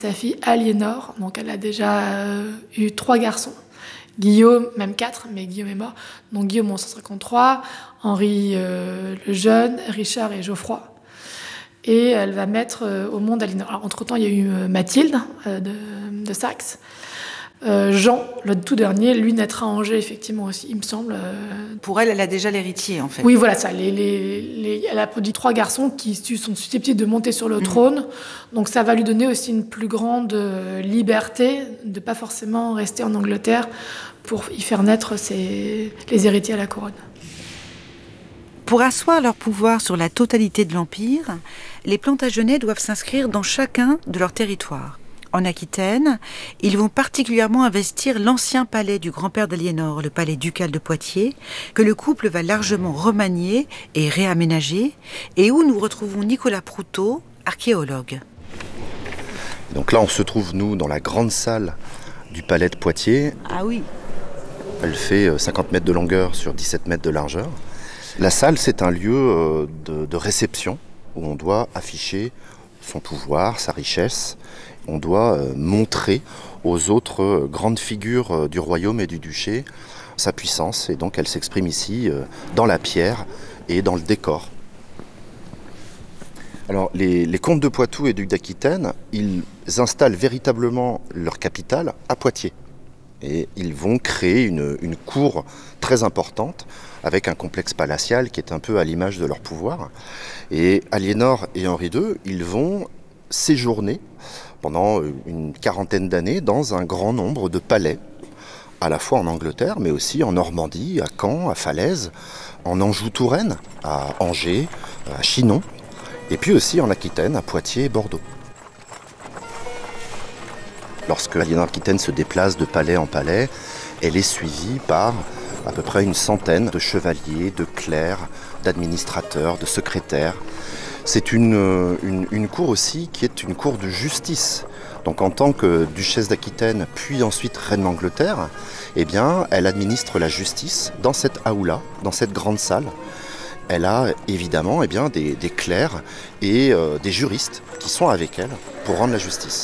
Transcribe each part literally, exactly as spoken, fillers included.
Sa fille Aliénor, donc elle a déjà euh, eu trois garçons. Guillaume, même quatre, mais Guillaume est mort. Donc Guillaume en cent cinquante-trois, Henri euh, le Jeune, Richard et Geoffroy. Et elle va mettre euh, au monde Aliénor. Alors, entre-temps, il y a eu euh, Mathilde euh, de, de Saxe. Euh, Jean, le tout dernier, lui naîtra à Angers, effectivement aussi, il me semble. Euh... Pour elle, elle a déjà l'héritier, en fait. Oui, voilà ça. Les, les, les... Elle a produit trois garçons qui sont susceptibles de monter sur le mmh. trône. Donc ça va lui donner aussi une plus grande liberté de ne pas forcément rester en Angleterre pour y faire naître ses... les héritiers à la couronne. Pour asseoir leur pouvoir sur la totalité de l'Empire, les Plantagenets doivent s'inscrire dans chacun de leurs territoires. En Aquitaine, ils vont particulièrement investir l'ancien palais du grand-père d'Aliénor, le palais ducal de Poitiers, que le couple va largement remanier et réaménager, et où nous retrouvons Nicolas Proutot, archéologue. Donc là, on se trouve, nous, dans la grande salle du palais de Poitiers. Ah oui. Elle fait cinquante mètres de longueur sur dix-sept mètres de largeur. La salle, c'est un lieu de, de réception où on doit afficher son pouvoir, sa richesse. On doit montrer aux autres grandes figures du royaume et du duché sa puissance. Et donc elle s'exprime ici dans la pierre et dans le décor. Alors les, les comtes de Poitou et ducs d'Aquitaine, ils installent véritablement leur capitale à Poitiers. Et ils vont créer une, une cour très importante avec un complexe palatial qui est un peu à l'image de leur pouvoir. Et Aliénor et Henri deux, ils vont séjourner pendant une quarantaine d'années dans un grand nombre de palais, à la fois en Angleterre, mais aussi en Normandie, à Caen, à Falaise, en Anjou-Touraine, à Angers, à Chinon, et puis aussi en Aquitaine, à Poitiers et Bordeaux. Lorsque Aliénor d'Aquitaine se déplace de palais en palais, elle est suivie par à peu près une centaine de chevaliers, de clercs, d'administrateurs, de secrétaires. C'est une, une, une cour aussi qui est une cour de justice. Donc en tant que duchesse d'Aquitaine, puis ensuite reine d'Angleterre, eh bien, elle administre la justice dans cette aula, dans cette grande salle. Elle a évidemment eh bien, des, des clercs et euh, des juristes qui sont avec elle pour rendre la justice.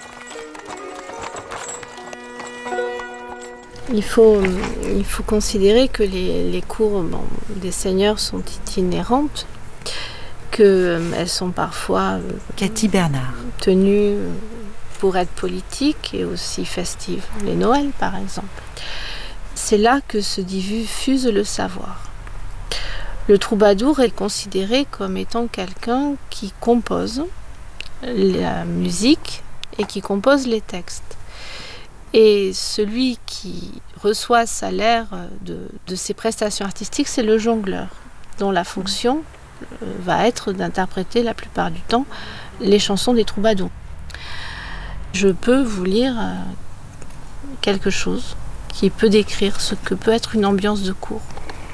Il faut, il faut considérer que les, les cours bon, des seigneurs sont itinérantes, qu'elles euh, sont parfois euh, Cathy Bernard. tenues pour être politiques et aussi festives. Les Noëls, par exemple. C'est là que se diffuse le savoir. Le troubadour est considéré comme étant quelqu'un qui compose la musique et qui compose les textes. Et celui qui reçoit salaire de, de ses prestations artistiques, c'est le jongleur, dont la fonction va être d'interpréter la plupart du temps les chansons des troubadours. Je peux vous lire quelque chose qui peut décrire ce que peut être une ambiance de cour.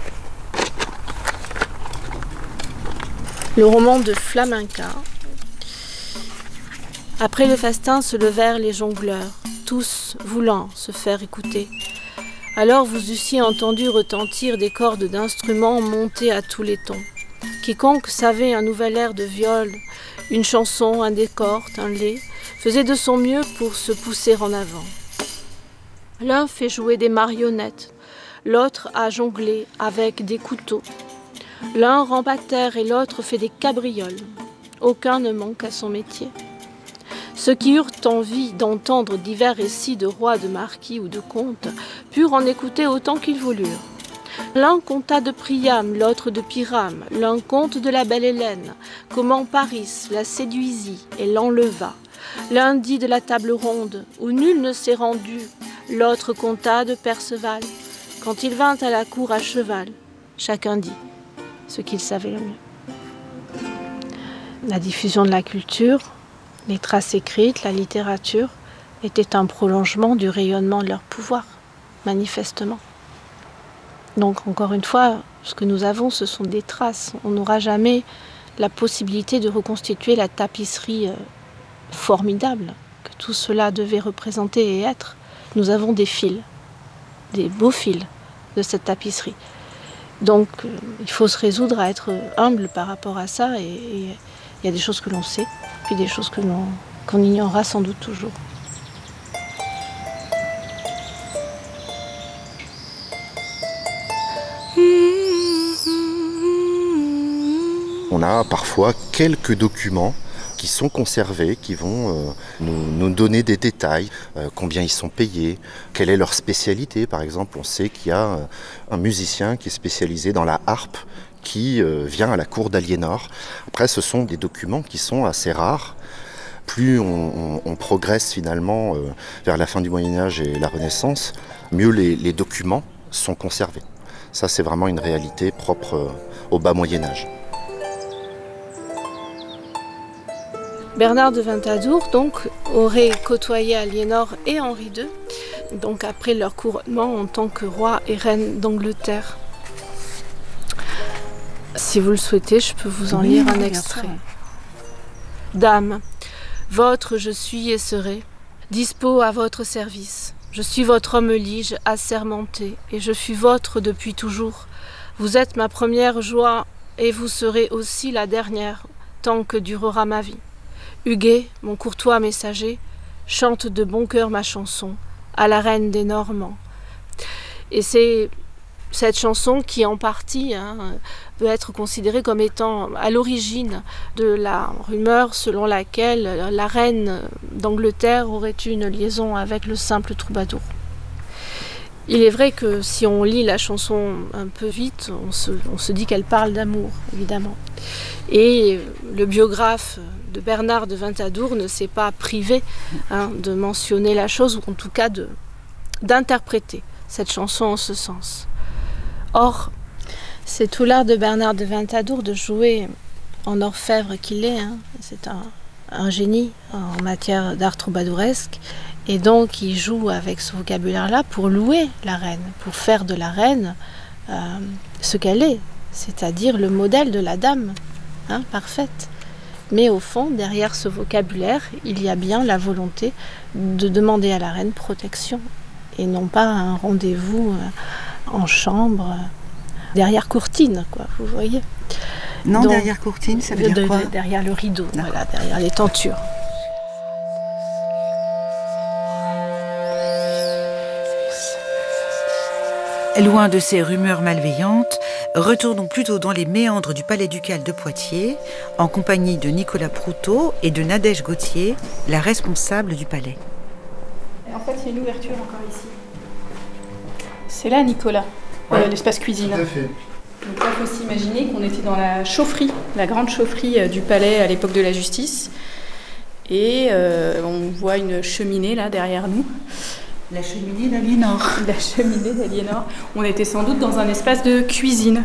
Le roman de Flamenca. Après le festin se levèrent les jongleurs, tous voulant se faire écouter. Alors vous eussiez entendu retentir des cordes d'instruments montés à tous les tons. Quiconque savait un nouvel air de viol, une chanson, un décor, un lait, faisait de son mieux pour se pousser en avant. L'un fait jouer des marionnettes, l'autre a jonglé avec des couteaux. L'un rampe à terre et l'autre fait des cabrioles. Aucun ne manque à son métier. Ceux qui eurent envie d'entendre divers récits de rois, de marquis ou de comtes purent en écouter autant qu'ils voulurent. L'un conta de Priam, l'autre de Pyrame, l'un conte de la belle Hélène, comment Paris la séduisit et l'enleva. L'un dit de la table ronde, où nul ne s'est rendu, l'autre conta de Perceval, quand il vint à la cour à cheval. Chacun dit ce qu'il savait le mieux. La diffusion de la culture, les traces écrites, la littérature, étaient un prolongement du rayonnement de leur pouvoir, manifestement. Donc, encore une fois, ce que nous avons, ce sont des traces. On n'aura jamais la possibilité de reconstituer la tapisserie euh, formidable que tout cela devait représenter et être. Nous avons des fils, des beaux fils de cette tapisserie. Donc, euh, il faut se résoudre à être humble par rapport à ça. Et il y a des choses que l'on sait, puis des choses que l'on qu'on ignorera sans doute toujours. On a parfois quelques documents qui sont conservés, qui vont euh, nous, nous donner des détails, euh, combien ils sont payés, quelle est leur spécialité. Par exemple, on sait qu'il y a euh, un musicien qui est spécialisé dans la harpe, qui euh, vient à la cour d'Aliénor. Après, ce sont des documents qui sont assez rares. Plus on, on, on progresse finalement euh, vers la fin du Moyen-Âge et la Renaissance, mieux les, les documents sont conservés. Ça, c'est vraiment une réalité propre euh, au bas Moyen-Âge. Bernard de Ventadour donc, aurait côtoyé Aliénor et Henri deux, donc après leur couronnement en tant que roi et reine d'Angleterre. Si vous le souhaitez, je peux vous en oui, lire un oui, extrait. Dame, votre je suis et serai, dispo à votre service. Je suis votre homme lige assermenté, et je fus vôtre depuis toujours. Vous êtes ma première joie, et vous serez aussi la dernière, tant que durera ma vie. Huguet, mon courtois messager, chante de bon cœur ma chanson, à la reine des Normands. Et c'est cette chanson qui, en partie, hein, peut être considérée comme étant à l'origine de la rumeur selon laquelle la reine d'Angleterre aurait eu une liaison avec le simple troubadour. Il est vrai que si on lit la chanson un peu vite, on se, on se dit qu'elle parle d'amour, évidemment. Et le biographe de Bernard de Ventadour ne s'est pas privé hein, de mentionner la chose, ou en tout cas de, d'interpréter cette chanson en ce sens. Or, c'est tout l'art de Bernard de Ventadour de jouer en orfèvre qu'il est. Hein. C'est un, un génie en matière d'art troubadouresque. Et donc, il joue avec ce vocabulaire-là pour louer la reine, pour faire de la reine euh, ce qu'elle est, c'est-à-dire le modèle de la dame, hein, parfaite. Mais au fond, derrière ce vocabulaire, il y a bien la volonté de demander à la reine protection, et non pas un rendez-vous euh, en chambre, euh, derrière courtine, quoi, vous voyez. Non, donc, derrière courtine, ça veut dire de, quoi? de, Derrière le rideau, voilà, derrière les tentures. Loin de ces rumeurs malveillantes, retournons plutôt dans les méandres du palais ducal de Poitiers, en compagnie de Nicolas Proutot et de Nadège Gauthier, la responsable du palais. En fait, il y a une ouverture encore ici. C'est là, Nicolas, ouais, euh, l'espace cuisine. Tout à fait. Donc là, il faut s'imaginer qu'on était dans la chaufferie, la grande chaufferie du palais à l'époque de la justice. Et euh, on voit une cheminée là derrière nous. La cheminée d'Aliénor. La cheminée d'Aliénor. On était sans doute dans un espace de cuisine.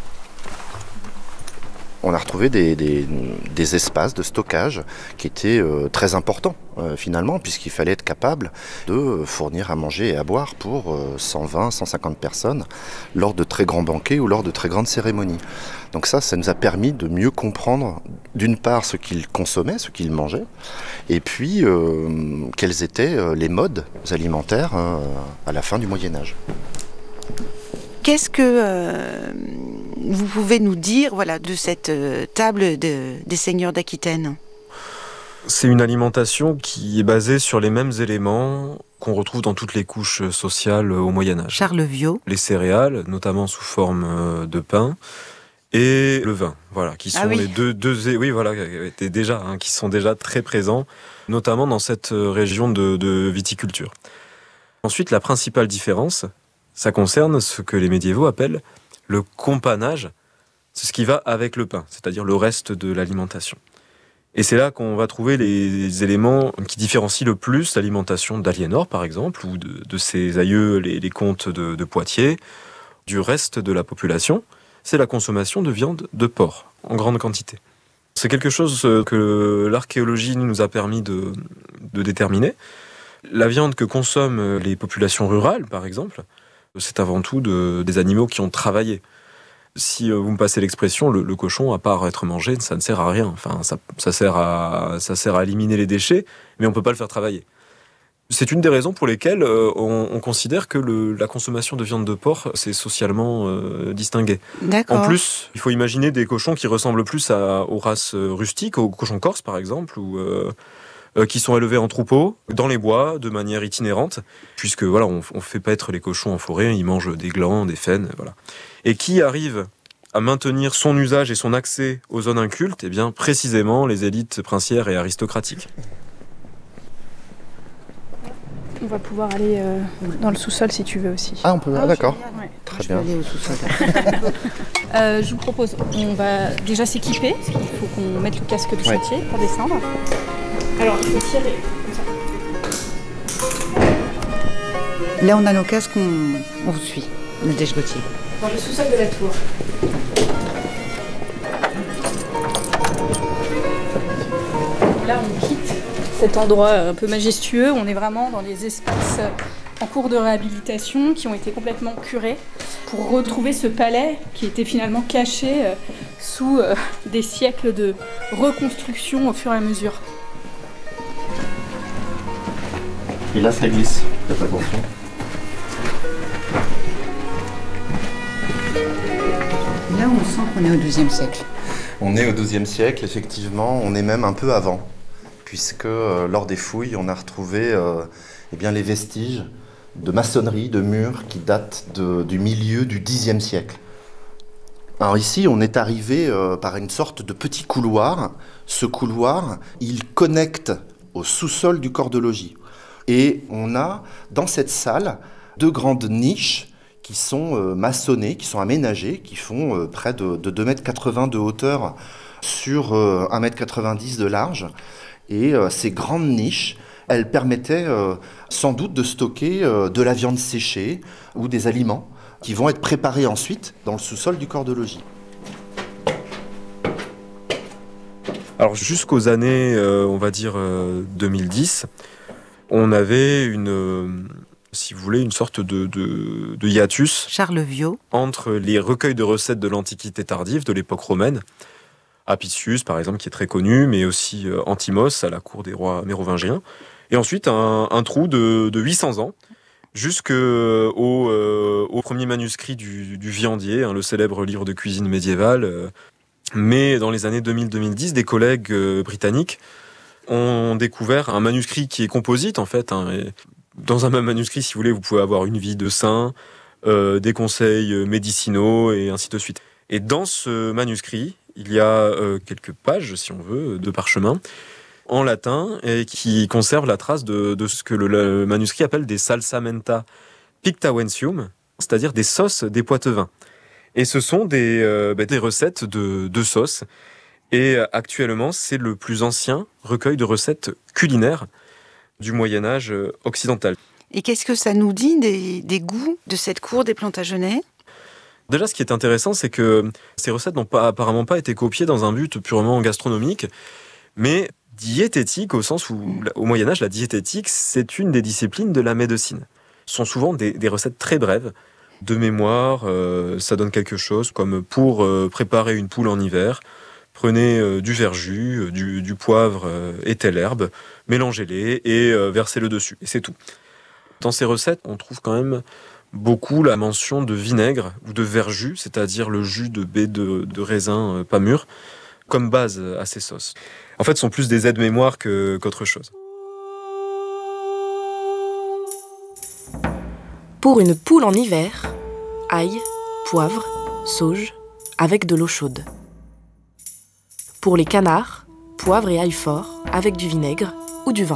On a retrouvé des, des, des espaces de stockage qui étaient euh, très importants euh, finalement, puisqu'il fallait être capable de fournir à manger et à boire pour euh, cent vingt, cent cinquante personnes lors de très grands banquets ou lors de très grandes cérémonies. Donc ça, ça nous a permis de mieux comprendre d'une part ce qu'ils consommaient, ce qu'ils mangeaient, et puis euh, quels étaient euh, les modes alimentaires euh, à la fin du Moyen-Âge. Qu'est-ce que euh, vous pouvez nous dire voilà, de cette euh, table de, des seigneurs d'Aquitaine? C'est une alimentation qui est basée sur les mêmes éléments qu'on retrouve dans toutes les couches sociales au Moyen-Âge. Charles Viot. Les céréales, notamment sous forme de pain, et le vin, voilà, qui sont ah oui. les deux, deux, oui, voilà, déjà, hein, qui sont déjà très présents, notamment dans cette région de, de viticulture. Ensuite, la principale différence, ça concerne ce que les médiévaux appellent le companage. C'est ce qui va avec le pain, c'est-à-dire le reste de l'alimentation. Et c'est là qu'on va trouver les éléments qui différencient le plus l'alimentation d'Aliénor, par exemple, ou de, de ses aïeux, les, les comtes de, de Poitiers, du reste de la population. C'est la consommation de viande de porc, en grande quantité. C'est quelque chose que l'archéologie nous a permis de, de déterminer. La viande que consomment les populations rurales, par exemple, c'est avant tout de, des animaux qui ont travaillé. Si vous me passez l'expression, le, le cochon, à part être mangé, ça ne sert à rien. Enfin, ça, ça, sert à, ça sert à éliminer les déchets, mais on ne peut pas le faire travailler. C'est une des raisons pour lesquelles euh, on, on considère que le, la consommation de viande de porc, c'est socialement euh, distingué. D'accord. En plus, il faut imaginer des cochons qui ressemblent plus à, aux races rustiques, aux cochons corses, par exemple, ou... Euh, euh, qui sont élevés en troupeaux, dans les bois, de manière itinérante, puisque voilà, on ne fait paître les cochons en forêt, ils mangent des glands, des faines, voilà. Et qui arrive à maintenir son usage et son accès aux zones incultes, eh bien précisément les élites princières et aristocratiques. On va pouvoir aller euh, dans le sous-sol si tu veux aussi. Ah, on peut. Ah, d'accord. Ouais. Très Je bien. vais aller au sous-sol. Euh, je vous propose, on va déjà s'équiper, parce qu'il faut qu'on mette le casque de Ouais. chantier pour descendre. Alors, il faut tirer comme ça. Là, on a nos casques, on, on vous suit. Nadège Gauthier. Dans le sous-sol de la tour. Là, on quitte cet endroit un peu majestueux. On est vraiment dans les espaces en cours de réhabilitation qui ont été complètement curés pour retrouver ce palais qui était finalement caché euh, sous euh, des siècles de reconstruction au fur et à mesure. Et là, ça glisse. Faites attention. Là, on sent qu'on est au douzième siècle. On est au douzième siècle, effectivement. On est même un peu avant, puisque euh, lors des fouilles, on a retrouvé euh, eh bien, les vestiges de maçonnerie, de murs qui datent de- du milieu du dixième siècle. Alors ici, on est arrivé euh, par une sorte de petit couloir. Ce couloir, il connecte au sous-sol du corps de logis. Et on a, dans cette salle, deux grandes niches qui sont euh, maçonnées, qui sont aménagées, qui font euh, près de, de deux mètres quatre-vingts de hauteur sur euh, un mètre quatre-vingt-dix de large. Et euh, ces grandes niches, elles permettaient euh, sans doute de stocker euh, de la viande séchée ou des aliments qui vont être préparés ensuite dans le sous-sol du corps de logis. Alors jusqu'aux années, euh, on va dire euh, deux mille dix, on avait une, euh, si vous voulez, une sorte de, de, de hiatus Charles Viau. entre les recueils de recettes de l'Antiquité tardive, de l'époque romaine, Apicius par exemple qui est très connu, mais aussi euh, Antimos à la cour des rois mérovingiens, et ensuite un, un trou de, de huit cents ans, jusqu'au euh, au premier manuscrit du, du Viandier, hein, le célèbre livre de cuisine médiévale. Euh, mais dans les années deux mille à deux mille dix, des collègues euh, britanniques ont découvert un manuscrit qui est composite en fait. Hein, et dans un même manuscrit, si vous voulez, vous pouvez avoir une vie de saint, euh, des conseils médicinaux et ainsi de suite. Et dans ce manuscrit, il y a euh, quelques pages, si on veut, de parchemin en latin et qui conservent la trace de, de ce que le, le manuscrit appelle des salsamenta pictavensium, c'est-à-dire des sauces des Poitevins. Et ce sont des, euh, bah, des recettes de, de sauces. Et euh, actuellement, c'est le plus ancien recueil de recettes culinaires du Moyen-Âge euh, occidental. Et qu'est-ce que ça nous dit des, des goûts de cette cour des Plantagenets ? Déjà, ce qui est intéressant, c'est que ces recettes n'ont pas, apparemment pas été copiées dans un but purement gastronomique, mais diététique, au sens où, au Moyen-Âge, la diététique, c'est une des disciplines de la médecine. Ce sont souvent des, des recettes très brèves. De mémoire, euh, ça donne quelque chose comme pour euh, préparer une poule en hiver, prenez euh, du verjus, euh, du, du poivre euh, et telle herbe, mélangez-les et euh, versez-le dessus. Et c'est tout. Dans ces recettes, on trouve quand même beaucoup la mention de vinaigre ou de verjus, c'est-à-dire le jus de baies de, de raisin euh, pas mûr, comme base à ces sauces. En fait, ce sont plus des aides-mémoire que, qu'autre chose. Pour une poule en hiver, ail, poivre, sauge, avec de l'eau chaude. Pour les canards, poivre et ail fort, avec du vinaigre ou du vin.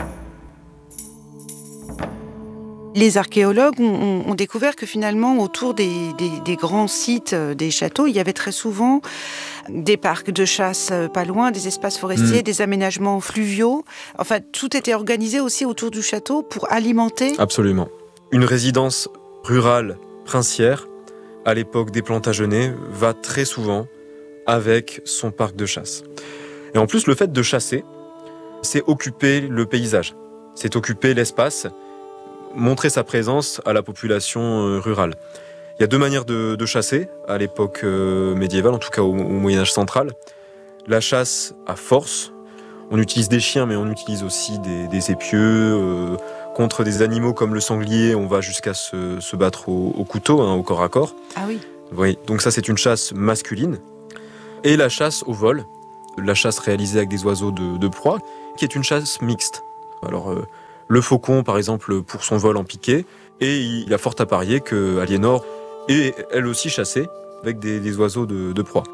Les archéologues ont, ont découvert que finalement, autour des, des, des grands sites des châteaux, il y avait très souvent des parcs de chasse pas loin, des espaces forestiers, mmh. des aménagements fluviaux. Enfin, tout était organisé aussi autour du château pour alimenter. Absolument. Une résidence rurale princière, à l'époque des Plantagenets, va très souvent avec son parc de chasse. Et en plus, le fait de chasser, c'est occuper le paysage, c'est occuper l'espace, montrer sa présence à la population rurale. Il y a deux manières de, de chasser à l'époque euh, médiévale, en tout cas au, au Moyen-Âge central. La chasse à force, on utilise des chiens, mais on utilise aussi des, des épieux. Euh, contre des animaux comme le sanglier, on va jusqu'à se, se battre au, au couteau, hein, au corps à corps. Ah oui. Oui, donc ça c'est une chasse masculine. Et la chasse au vol, la chasse réalisée avec des oiseaux de, de proie, qui est une chasse mixte. Alors, euh, le faucon, par exemple, pour son vol en piqué, et il a fort à parier que Aliénor est elle aussi chassée avec des, des oiseaux de, de proie.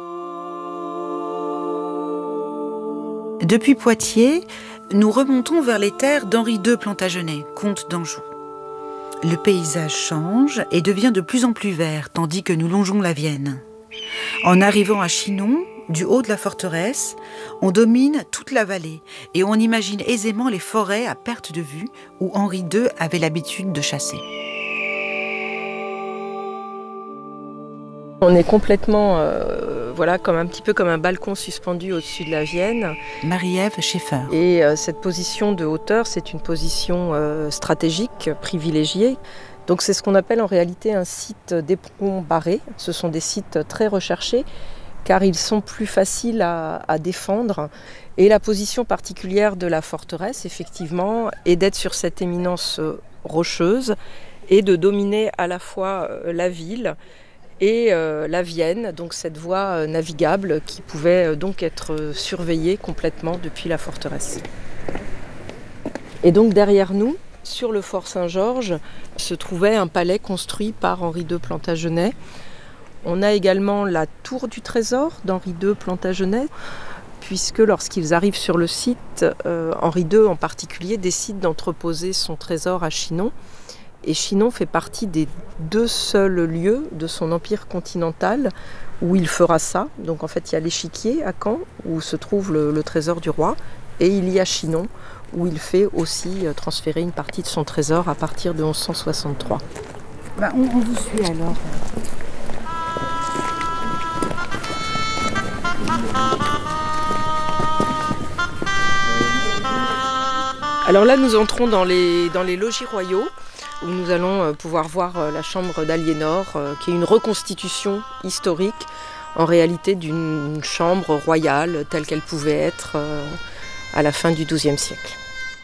Depuis Poitiers, nous remontons vers les terres d'Henri deux Plantagenet, comte d'Anjou. Le paysage change et devient de plus en plus vert, tandis que nous longeons la Vienne. En arrivant à Chinon, du haut de la forteresse, on domine toute la vallée et on imagine aisément les forêts à perte de vue où Henri deux avait l'habitude de chasser. On est complètement, euh, voilà, comme un petit peu comme un balcon suspendu au-dessus de la Vienne. Marie-Ève Schaeffer. Et euh, cette position de hauteur, c'est une position euh, stratégique, privilégiée. Donc c'est ce qu'on appelle en réalité un site d'éperon barré. Ce sont des sites très recherchés car ils sont plus faciles à, à défendre. Et la position particulière de la forteresse, effectivement, est d'être sur cette éminence rocheuse et de dominer à la fois la ville et euh, la Vienne, donc cette voie euh, navigable qui pouvait euh, donc être surveillée complètement depuis la forteresse. Et donc derrière nous, sur le fort Saint-Georges, se trouvait un palais construit par Henri deux Plantagenet. On a également la tour du trésor d'Henri deux Plantagenet, puisque lorsqu'ils arrivent sur le site, euh, Henri deux en particulier décide d'entreposer son trésor à Chinon. Et Chinon fait partie des deux seuls lieux de son empire continental où il fera ça. Donc en fait, il y a l'échiquier à Caen, où se trouve le, le trésor du roi, et il y a Chinon, où il fait aussi transférer une partie de son trésor à partir de onze cent soixante-trois. Bah, on, on vous suit alors. Alors là, nous entrons dans les, dans les logis royaux, où nous allons pouvoir voir la chambre d'Aliénor, qui est une reconstitution historique, en réalité, d'une chambre royale telle qu'elle pouvait être à la fin du douzième siècle.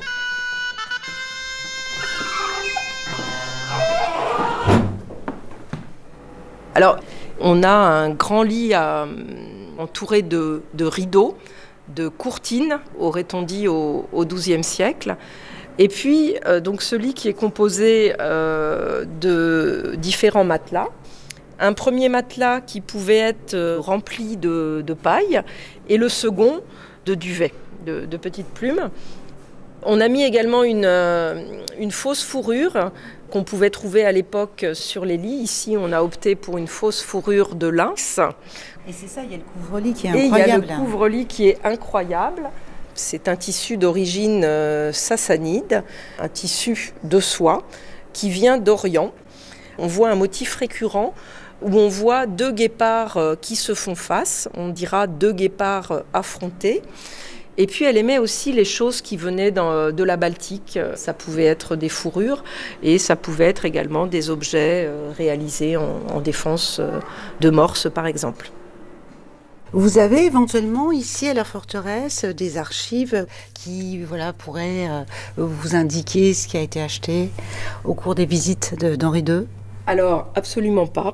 Alors, on a un grand lit à, entouré de, de rideaux, de courtines, aurait-on dit, au, au douzième siècle. Et puis, euh, donc, ce lit qui est composé euh, de différents matelas. Un premier matelas qui pouvait être euh, rempli de, de paille et le second de duvet, de, de petites plumes. On a mis également une, euh, une fausse fourrure qu'on pouvait trouver à l'époque sur les lits. Ici, on a opté pour une fausse fourrure de lynx. Et c'est ça, il y a le couvre-lit qui est et incroyable. Et il y a le couvre-lit qui est incroyable. C'est un tissu d'origine euh, sassanide, un tissu de soie qui vient d'Orient. On voit un motif récurrent où on voit deux guépards euh, qui se font face. On dira deux guépards euh, affrontés. Et puis elle aimait aussi les choses qui venaient dans, de la Baltique. Ça pouvait être des fourrures et ça pouvait être également des objets euh, réalisés en, en défense euh, de morse, par exemple. Vous avez éventuellement ici à la forteresse des archives qui voilà, pourraient euh, vous indiquer ce qui a été acheté au cours des visites de, d'Henri deux ? Alors, absolument pas.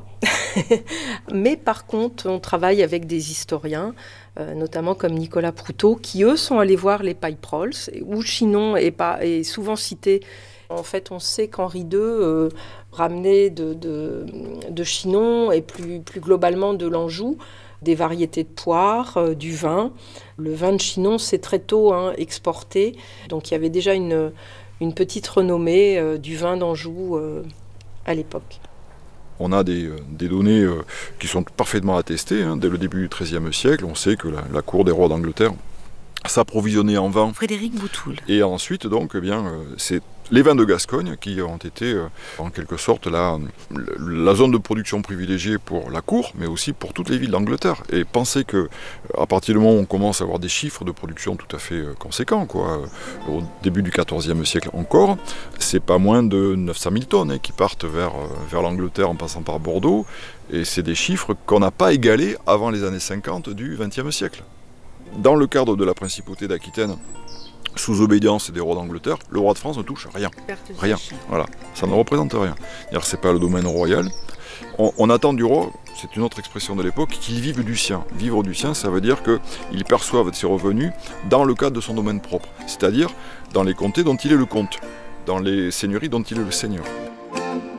Mais par contre, on travaille avec des historiens, euh, notamment comme Nicolas Proutot, qui eux sont allés voir les Paille-Prols, où Chinon est, pas, est souvent cité. En fait, on sait qu'Henri deux euh, ramenait de, de, de Chinon et plus, plus globalement de l'Anjou des variétés de poires, euh, du vin. Le vin de Chinon s'est très tôt hein, exporté, donc il y avait déjà une, une petite renommée euh, du vin d'Anjou euh, à l'époque. On a des, des données euh, qui sont parfaitement attestées. Hein. Dès le début du treizième siècle, on sait que la, la cour des rois d'Angleterre s'approvisionnait en vin. Frédéric Boutoul. Et ensuite, donc, eh bien, euh, c'est les vins de Gascogne qui ont été, euh, en quelque sorte, la, la zone de production privilégiée pour la cour, mais aussi pour toutes les villes d'Angleterre. Et pensez que, à partir du moment où on commence à avoir des chiffres de production tout à fait euh, conséquents, quoi, euh, au début du quatorzième siècle encore, c'est pas moins de neuf cent mille tonnes hein, qui partent vers, euh, vers l'Angleterre en passant par Bordeaux. Et c'est des chiffres qu'on n'a pas égalés avant les années cinquante du vingtième siècle. Dans le cadre de la principauté d'Aquitaine, sous obédience des rois d'Angleterre, le roi de France ne touche rien. Rien. Voilà. Ça ne représente rien. Ce n'est pas le domaine royal. On, on attend du roi, c'est une autre expression de l'époque, qu'il vive du sien. Vivre du sien, ça veut dire qu'il perçoive ses revenus dans le cadre de son domaine propre, c'est-à-dire dans les comtés dont il est le comte, dans les seigneuries dont il est le seigneur.